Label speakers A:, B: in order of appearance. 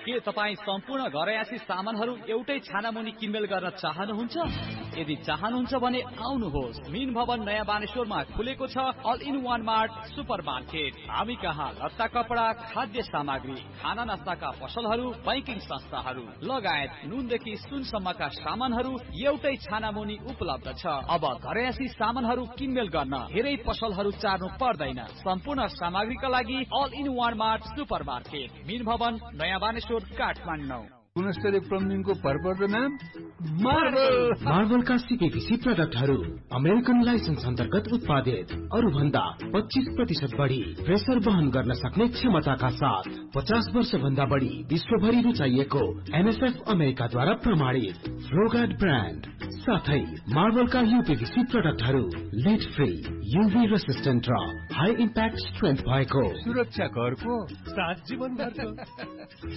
A: के तपाई सम्पूर्ण घरयासी सामानहरू एउटै छानामुनि किनमेल गर्न चाहनुहुन्छ? यदि चाहनुहुन्छ भने आउनुहोस्। मीन भवन नयाँ बानेश्वरमा खुलेको छ all in one mart super market. हामी कहाँ लत्ता कपडा, खाद्य सामग्री, खाना नास्ताका पसलहरू, बैंकिङ संस्थाहरू लगायत नुनदेखि सुनसम्मका सामानहरू एउटै छानामुनि उपलब्ध छ। अब घरयासी सामानहरू किनमेल गर्न धेरै पसलहरू चार्नु पर्दैन। सम्पूर्ण सामग्रीका लागि all in one mart super market, मीन भवन नयाँ बानेश्वर, काठमाडौँ।
B: गुणस्तरीय प्लम्बिङको भरपर्दो नाम
C: मार्बलका सीपीवीसी प्रोडक्टहरू अमेरिकन लाइसेन्स अन्तर्गत उत्पादित, अरू भन्दा 25% बढी प्रेसर वहन गर्न सक्ने क्षमताका साथ 50 वर्ष भन्दा बढी विश्वभरि रुचाइएको एनएसएफ अमेरिकाद्वारा प्रमाणित फ्लोगार्ड ब्रान्ड, साथै मार्बलका यूपीवीसी प्रोडक्टहरू लिड फ्री, यूभी रेसिस्टेन्ट र हाई इम्प्याक्ट स्ट्रेन्थ भएको,
B: सुरक्षा घरको
D: साथ जीवन भरको।